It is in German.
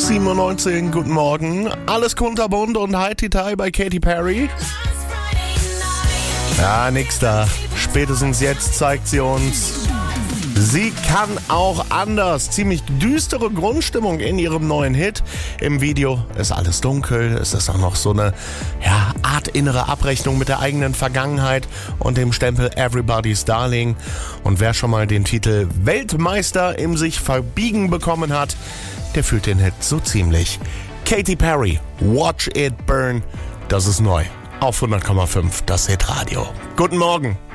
7:19 Uhr, guten Morgen. Alles kunterbunt und Hi-Ti-Tai bei Katy Perry. Ja, nix da. Spätestens jetzt zeigt sie uns, sie kann auch anders. Ziemlich düstere Grundstimmung in ihrem neuen Hit. Im Video ist alles dunkel. Es ist auch noch so eine Art innere Abrechnung mit der eigenen Vergangenheit und dem Stempel Everybody's Darling. Und wer schon mal den Titel Weltmeister im sich verbiegen bekommen hat, der fühlt den Hit so ziemlich. Katy Perry, Watch It Burn. Das ist neu. Auf 100,5 das Hitradio. Guten Morgen.